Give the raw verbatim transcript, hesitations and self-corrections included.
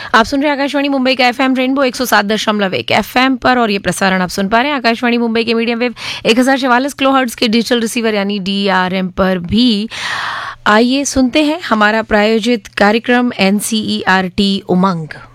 आप सुन रहे हैं आकाशवाणी मुंबई का एफएम रेनबो एक सौ सात दशमलव एक एफएम पर, और ये प्रसारण आप सुन पा रहे हैं आकाशवाणी मुंबई के मीडियम वेव एक हजार चवालीस किलो हर्ट्ज के डिजिटल रिसीवर यानी डीआरएम पर भी। आइए सुनते हैं हमारा प्रायोजित कार्यक्रम एनसीईआरटी उमंग।